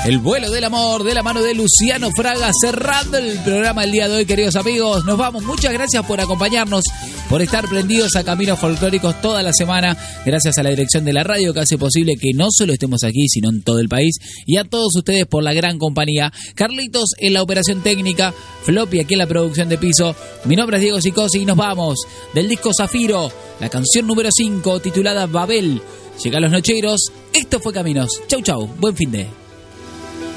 El vuelo del amor, de la mano de Luciano Fraga, cerrando el programa el día de hoy, queridos amigos. Nos vamos. Muchas gracias por acompañarnos, por estar prendidos a Caminos Folclóricos toda la semana. Gracias a la dirección de la radio que hace posible que no solo estemos aquí, sino en todo el país. Y a todos ustedes por la gran compañía. Carlitos en la operación técnica, Floppy aquí en la producción de piso. Mi nombre es Diego Sicosi y nos vamos del disco Zafiro, la canción número 5 titulada Babel. Llegan los nocheros. Esto fue Caminos. Chau, chau. Buen fin de...